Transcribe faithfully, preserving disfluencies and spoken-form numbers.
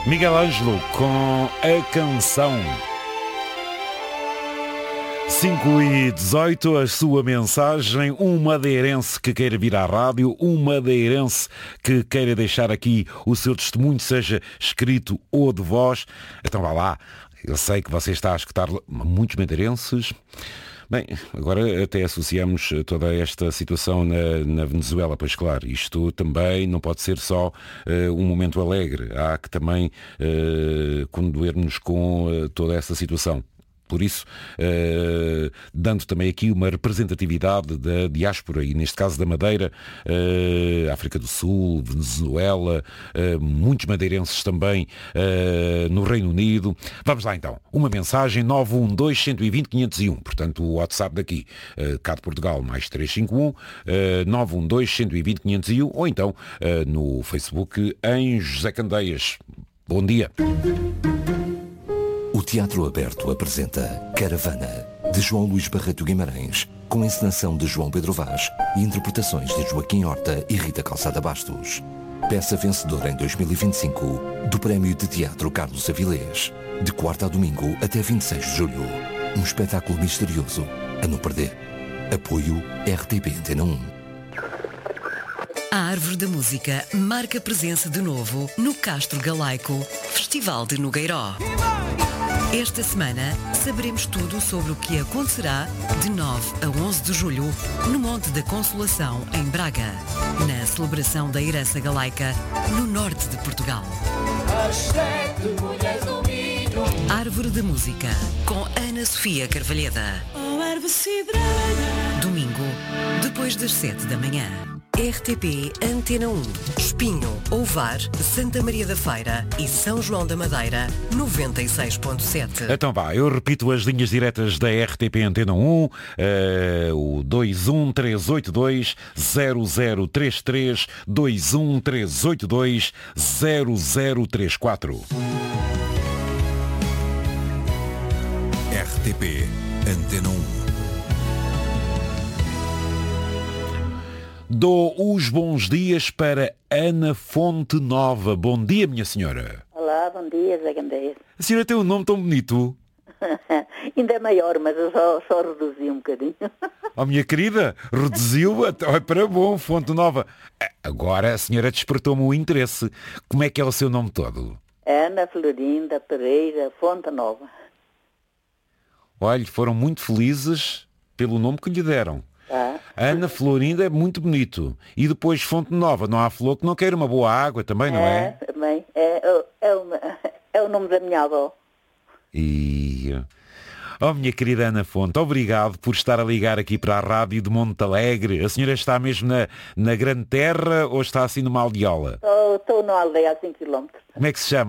Miguel Ângelo com a canção. cinco e dezoito, a sua mensagem, um madeirense que queira vir à rádio, um madeirense que queira deixar aqui o seu testemunho, seja escrito ou de voz. Então vá lá, eu sei que você está a escutar muitos madeirenses. Bem, agora até associamos toda esta situação na, na Venezuela, pois claro, isto também não pode ser só uh, um momento alegre, há que também uh, condoer-nos com uh, toda essa situação. Por isso, eh, dando também aqui uma representatividade da diáspora, e neste caso da Madeira, eh, África do Sul, Venezuela, eh, muitos madeirenses também eh, no Reino Unido. Vamos lá então, uma mensagem nove um dois, um dois zero, quinhentos e um, portanto o WhatsApp daqui, eh, cá de Portugal, mais três cinco um, eh, nove um dois, um dois zero, quinhentos e um, ou então eh, no Facebook em José Candeias. Bom dia. O Teatro Aberto apresenta Caravana, de João Luís Barreto Guimarães, com encenação de João Pedro Vaz e interpretações de Joaquim Horta e Rita Calçada Bastos. Peça vencedora em dois mil e vinte e cinco do Prémio de Teatro Carlos Avilés, de quarta a domingo até vinte e seis de julho. Um espetáculo misterioso a não perder. Apoio R T P Antena um. A Árvore da Música marca presença de novo no Castro Galaico, Festival de Nogueiró. Esta semana saberemos tudo sobre o que acontecerá de nove a onze de julho no Monte da Consolação, em Braga, na celebração da herança galaica no norte de Portugal. Árvore da Música, com Ana Sofia Carvalheda. Domingo, depois das sete da manhã. R T P Antena um, Espinho, Ovar, Santa Maria da Feira e São João da Madeira, noventa e seis ponto sete. Então vá, eu repito as linhas diretas da R T P Antena um, uh, o dois um três oito dois, zero zero três três, dois um três oito dois, zero zero três quatro. R T P Antena um. Dou os bons dias para Ana Fonte Nova. Bom dia, minha senhora. Olá, bom dia, Zé Candeias. A senhora tem um nome tão bonito. Ainda é maior, mas eu só, só reduzi um bocadinho. Oh, minha querida, reduziu até para bom, Fonte Nova. Agora a senhora despertou-me o interesse. Como é que é o seu nome todo? Ana Florinda Pereira Fonte Nova. Olhe, foram muito felizes pelo nome que lhe deram. Tá. Ana Florinda é muito bonito. E depois Fonte Nova, não há flor que não queira uma boa água também, não é? É, também. É, é, é, o, é o nome da minha avó. E... Oh, minha querida Ana Fonte, obrigado por estar a ligar aqui para a rádio de Monte Alegre. A senhora está mesmo na, na Grande Terra ou está assim numa aldeola? Estou numa aldeia a cinco quilómetros. Como é que se chama